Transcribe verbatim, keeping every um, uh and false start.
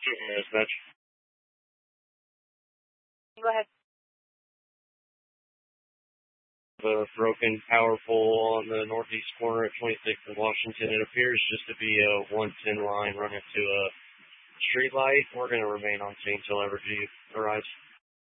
Dispatch. Go ahead. The broken power pole on the northeast corner of twenty-sixth and Washington. It appears just to be a one ten line running to a street light. We're going to remain on scene until Evergy arrives.